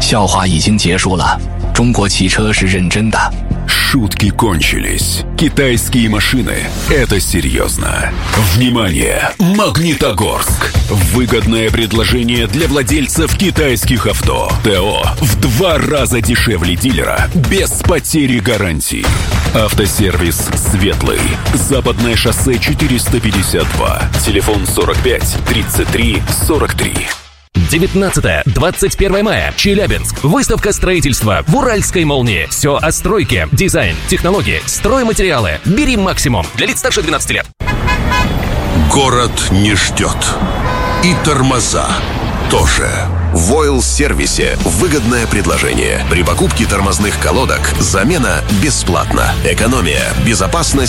笑话已经结束了，中国汽车是认真的。 Шутки кончились. Китайские машины – это серьезно. Внимание! Магнитогорск. Выгодное предложение для владельцев китайских авто. ТО в 2 раза дешевле дилера, без потери гарантии. Автосервис «Светлый». Западное шоссе 452. Телефон 45 33 43. 19-21 мая. Челябинск. Выставка строительства в Уральской молнии. Все о стройке, дизайн, технологии, стройматериалы. Бери максимум. Для лиц старше 12 лет. Город не ждет. И тормоза тоже. В Ойл-сервисе выгодное предложение. При покупке тормозных колодок замена бесплатна. Экономия, безопасность